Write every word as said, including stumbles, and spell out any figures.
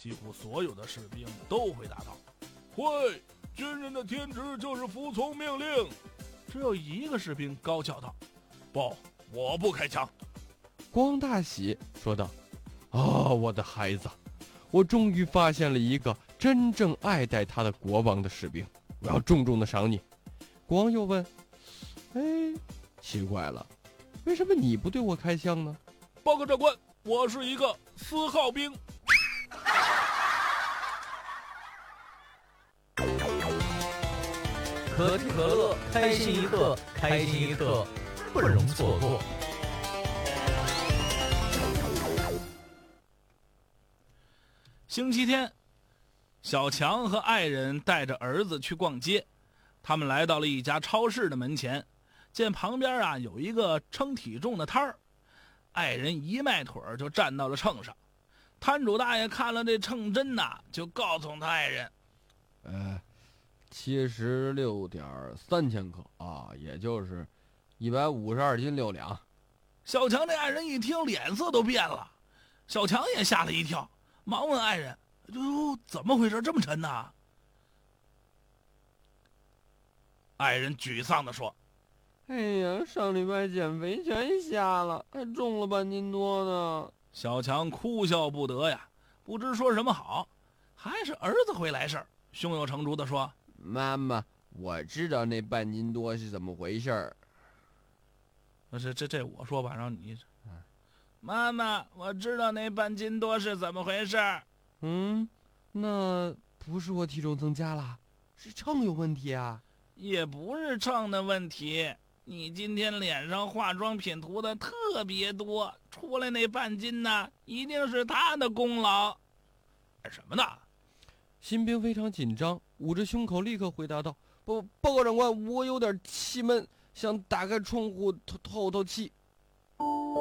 几乎所有的士兵都回答道：会，军人的天职就是服从命令。只有一个士兵高叫道：不，我不开枪。 光大喜说道：哦，我的孩子，我终于发现了一个真正爱戴他的国王的士兵，我要重重的赏你。国王又问：哎，奇怪了，为什么你不对我开枪呢？ 报告长官，我是一个四号兵。 可口可乐，开心一刻，开心一刻，不容错过。 星期天，小强和爱人带着儿子去逛街，他们来到了一家超市的门前，见旁边啊有一个称体重的摊儿，爱人一迈腿就站到了秤上。摊主大爷看了这秤针呐，就告诉他爱人： 呃，七十六点三千克啊，也就是一百五十二斤六两。 小强这爱人一听，脸色都变了。小强也吓了一跳，忙问爱人：哟，怎么回事？这么沉呐？爱人沮丧地说： 哎呀，上礼拜减肥全瞎了，还重了半斤多呢。 小强哭笑不得呀，不知说什么好。还是儿子会来事儿，胸有成竹地说： 妈妈，我知道那半斤多是怎么回事儿。 这这这我说吧，让你。妈妈，我知道那半斤多是怎么回事。 嗯，那不是我体重增加了，是秤有问题啊。 也不是秤的问题，你今天脸上化妆品涂的特别多，出来那半斤呢，一定是他的功劳。什么呢？ 新兵非常紧张，捂着胸口立刻回答道：报报告长官，我有点气闷，想打开窗户透透透气。